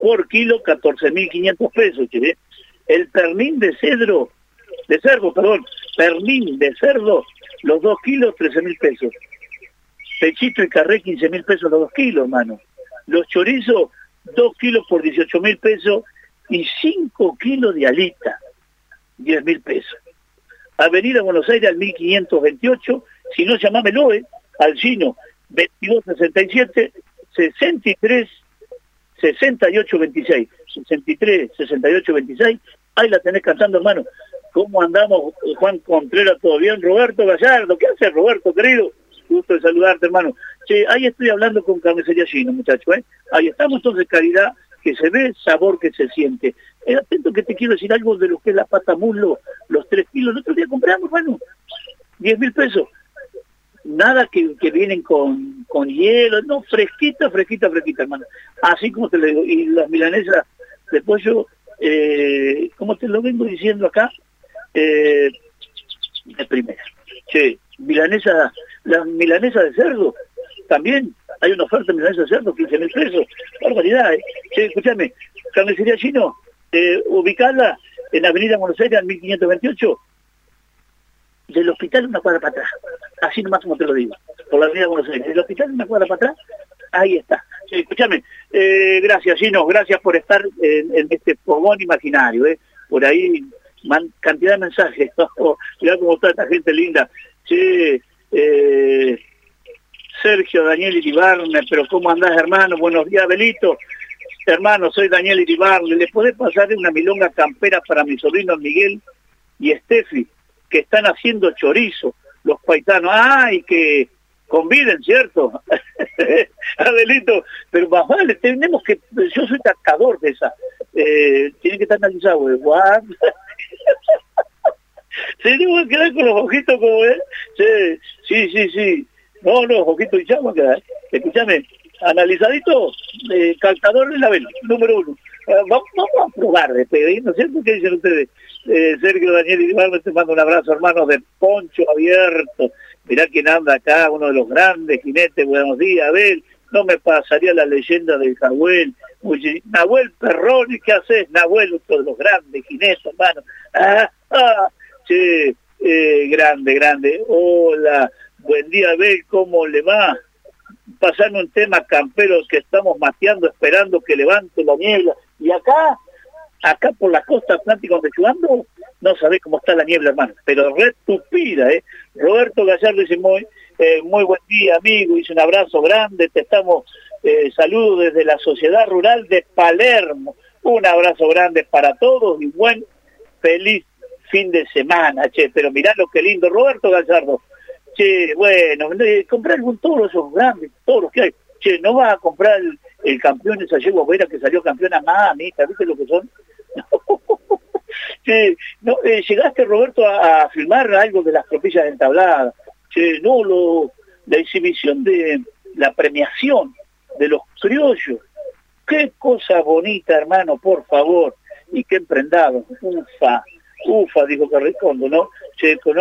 por kilo 14.500 pesos, che. El pernil de cerdo, pernil de cerdo, los 2 kilos 13.000 pesos. Pechito y carré 15.000 pesos los 2 kilos, hermano. Los chorizos, 2 kilos por 18.000 pesos y 5 kilos de alita, 10.000 pesos. Avenida Buenos Aires al 1528, si no llamámelo, al chino 2267 63 68 26, 63 68 26, ahí la tenés cantando, hermano. ¿Cómo andamos, Juan Contreras? ¿Todo bien? Roberto Gallardo, ¿qué haces, Roberto, querido? Gusto de saludarte, hermano. Che, ahí estoy hablando con Carnicería Chino, muchachos, Ahí estamos, entonces, calidad que se ve, sabor que se siente. Atento que te quiero decir algo de lo que es la pata muslo, los 3 kilos. El otro día compramos, hermano, 10.000 pesos. Nada que vienen con hielo, no, fresquita, hermano. Así como te lo digo. Y las milanesas de pollo, como te lo vengo diciendo acá, de primera. Che, milanesa, las milanesas de cerdo, también hay una oferta de milanesa de cerdo, 15.000 pesos. Barbaridad, Che, escúchame, Carnicería Chino, ubicada en Avenida Buenos Aires, al 1528, del hospital una cuadra para atrás, así nomás como te lo digo, por la Avenida Buenos Aires, del hospital una cuadra para atrás, ahí está. Sí, escúchame, gracias, Gino, gracias por estar en este fogón imaginario, por ahí, cantidad de mensajes, mirá cómo está esta gente linda. Sí, Sergio, Daniel Iribarne, pero ¿cómo andás, hermano? Buenos días, Belito. Hermano, soy Daniel Iribarne, ¿le podés pasar una milonga campera para mis sobrinos Miguel y Estefi, que están haciendo chorizo, los paitanos? ¡Ay, que conviden, cierto! Adelito, pero más vale, tenemos que, yo soy tacador de esa, tiene que estar analizado, ¿what? Tenemos que quedar con los ojitos como sí, no, ojitos y chamos quedar, escúchame, analizadito, calzador de la vela, número 1. Vamos a probar de pedir, ¿no es cierto? ¿Qué dicen ustedes? Sergio, Daniel y Iván, te mando un abrazo, hermanos, de Poncho Abierto. Mirá quién anda acá, uno de los grandes jinetes. Buenos días, Abel. No me pasaría la leyenda del Nahuel. Nahuel Perroni, ¿qué haces? Nahuel, uno de los grandes jinetes, hermano. Che, grande. Hola, buen día, Abel, ¿cómo le va? Pasando un tema campero que estamos mateando, esperando que levante la niebla. Y acá por la costa atlántica donde estoy jugando, no sabés cómo está la niebla, hermano, pero re tupida, Roberto Gallardo dice, muy buen día, amigo, dice un abrazo grande, te estamos, saludos desde la Sociedad Rural de Palermo, un abrazo grande para todos y feliz fin de semana, che, pero mirá lo que lindo, Roberto Gallardo. Che, bueno, comprar algún toro, esos grandes toros que hay. Che, ¿no vas a comprar el campeón esa yegua vera que salió campeona mamita? ¿Viste lo que son? Che, no, ¿llegaste, Roberto, a filmar algo de las tropillas entabladas? Che, no, la exhibición de la premiación de los criollos. Qué cosa bonita, hermano, por favor. Y qué emprendado. Ufa, dijo Carricondo, ¿no? Che, con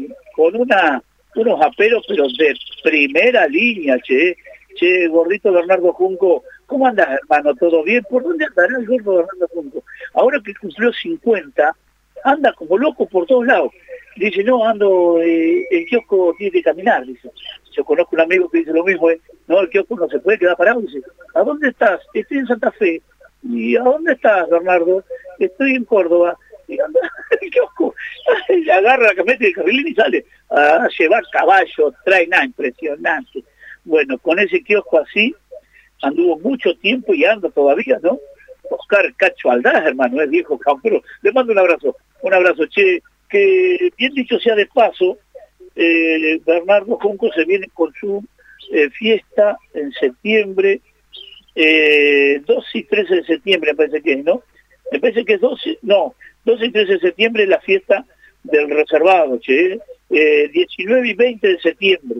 unos aperos, pero de primera línea, che, gordito Bernardo Junco, ¿cómo andás, hermano? ¿Todo bien? ¿Por dónde andará el gordo Bernardo Junco? Ahora que cumplió 50, anda como loco por todos lados. Dice, no, ando, el kiosco tiene que caminar, dice. Yo conozco un amigo que dice lo mismo, no, el kiosco no se puede quedar parado, dice, ¿a dónde estás? Estoy en Santa Fe. ¿Y a dónde estás, Bernardo? Estoy en Córdoba. Y anda, el kiosco, agarra la camioneta de carrilín y sale a llevar caballos, trae nada, impresionante. Bueno, con ese kiosco así, anduvo mucho tiempo y anda todavía, ¿no? Oscar Cacho Aldaz, hermano, es viejo campero. Le mando un abrazo, che, que bien dicho sea de paso, Bernardo Junco se viene con su fiesta en septiembre, 12 y 13 de septiembre, me parece que es, ¿no? Me parece que es 12 y 13 de septiembre es la fiesta del reservado, che, 19 y 20 de septiembre.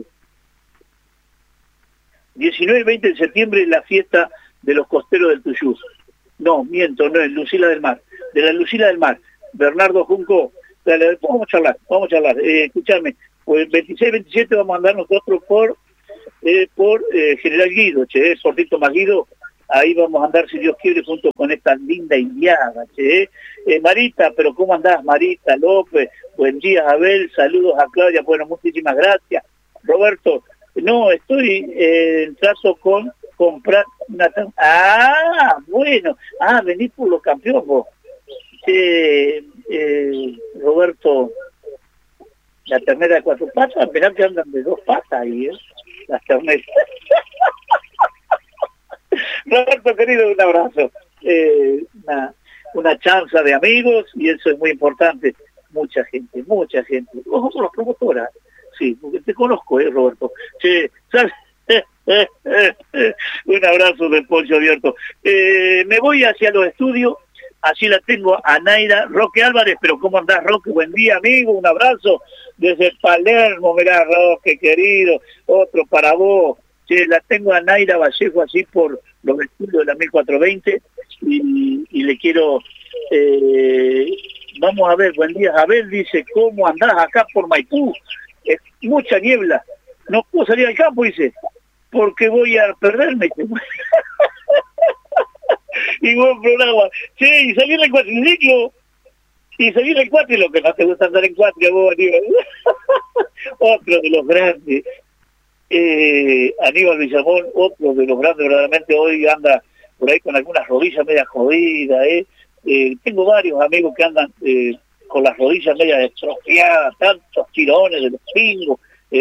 19 y 20 de septiembre es la fiesta de los costeros del Tuyú. No, miento, no es Lucila del Mar. De la Lucila del Mar. Bernardo Junco, dale, vamos a charlar. Escuchame, pues 26 y 27 vamos a andar nosotros por General Guido, che, Sortito más Guido, ahí vamos a andar, si Dios quiere, junto con esta linda indiana, che. Marita, pero ¿cómo andás, Marita López? Buen día, Abel, saludos a Claudia, bueno, muchísimas gracias. Roberto, no, estoy en trato con comprar una... bueno, venís por los campeones vos. Roberto, la ternera de 4 patas, mirá que andan de 2 patas ahí, las terneras. Roberto, querido, un abrazo. Una chanza de amigos, y eso es muy importante. Mucha gente. Ojo por las promotoras. Sí, porque te conozco, Roberto. Che, ¿sabes? Un abrazo del Poncho Abierto. Me voy hacia los estudios. Así la tengo a Naira Roque Álvarez, pero ¿cómo andás, Roque? Buen día, amigo, un abrazo desde Palermo, mirá, Roque, querido, otro para vos. Che, la tengo a Naira Vallejo así por los estudios de la 1420 y le quiero... vamos a ver, buen día, Abel dice, ¿cómo andás acá por Maipú? Mucha niebla, no puedo salir al campo, dice, porque voy a perderme. Y buen programa. Sí, y salir en cuatriciclo. Y salir en cuatro, lo que no te gusta andar en cuatro, vos, Aníbal. Otro de los grandes. Aníbal Villamón, otro de los grandes, verdaderamente hoy anda por ahí con algunas rodillas media jodidas. Tengo varios amigos que andan con las rodillas media destrofiadas, tantos tirones de los pingos,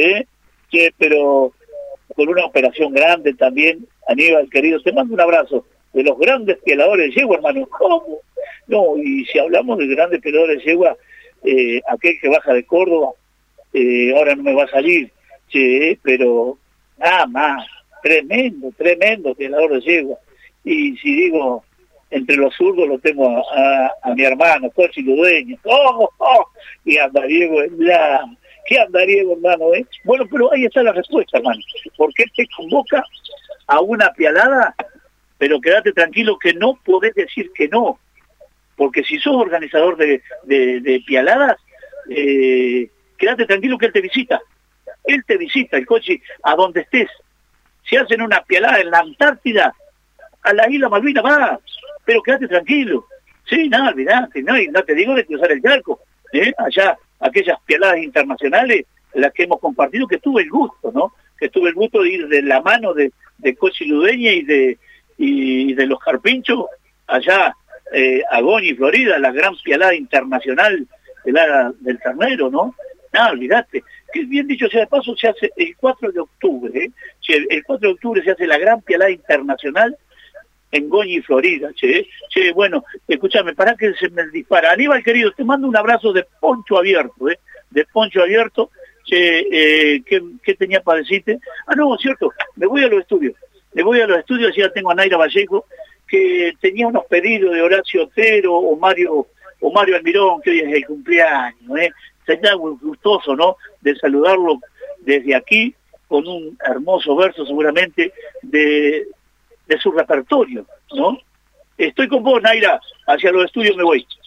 pero con una operación grande también. Aníbal, querido, te mando un abrazo. De los grandes pieladores de yegua, hermano. ¿Cómo? No, y si hablamos de grandes pieladores de yegua, aquel que baja de Córdoba, ahora no me va a salir, pero nada más, tremendo pielador de yegua. Y si digo, entre los zurdos lo tengo a mi hermano, Cochi Ludueño. ¿Cómo? Y anda Diego, ¿qué anda Diego, hermano? Bueno, pero ahí está la respuesta, hermano. ¿Por qué te convoca a una pialada? Pero quédate tranquilo que no podés decir que no, porque si sos organizador de pialadas, quédate tranquilo que él te visita, el coche, a donde estés. Si hacen una pialada en la Antártida, a la isla Malvinas va, pero quédate tranquilo. Sí, nada, olvidate, no te digo de cruzar el charco, allá, aquellas pialadas internacionales, las que hemos compartido, que tuve el gusto, ¿no? Que tuve el gusto de ir de la mano de Cochi Ludueña y de los Carpinchos, allá a Goñi, Florida, la gran pialada internacional del ternero, ¿no? Nada, olvidate. Que bien dicho sea de paso, se hace el 4 de octubre, el 4 de octubre se hace la gran pialada internacional en Goñi, Florida, bueno, escúchame, para que se me dispara. Aníbal, querido, te mando un abrazo de Poncho Abierto, de Poncho Abierto. ¿Qué tenía para decirte? No, cierto, me voy a los estudios, ya tengo a Naira Vallejo, que tenía unos pedidos de Horacio Otero o Mario Almirón, que hoy es el cumpleaños, sería muy gustoso, ¿no?, de saludarlo desde aquí, con un hermoso verso seguramente de su repertorio, ¿no? Estoy con vos, Naira, hacia los estudios me voy.